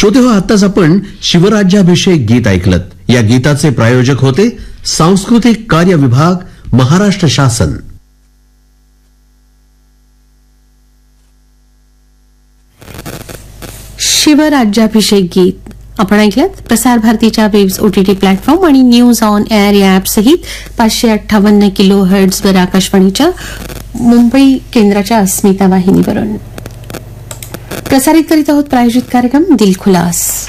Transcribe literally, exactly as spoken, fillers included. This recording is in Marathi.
श्रोते हो, आत्ताच आपण शिवराज्याभिषेक गीत ऐकलत. या गीताचे प्रायोजक होते सांस्कृतिक कार्य विभाग, महाराष्ट्र शासन. शिवराज्याभिषेक गीत आपण ऐकलं. प्रसार भारतीच्या वेव्स ओटीटी प्लॅटफॉर्म आणि न्यूज ऑन एअर या ऍप सहित पाचशे अठ्ठावन्न किलो हर्ट्झवर आकाशवाणीच्या मुंबई केंद्राच्या अस्मिता वाहिनीवरून प्रसारित करीत आहोत. प्रायोजित कार्यक्रम दिल खुलास.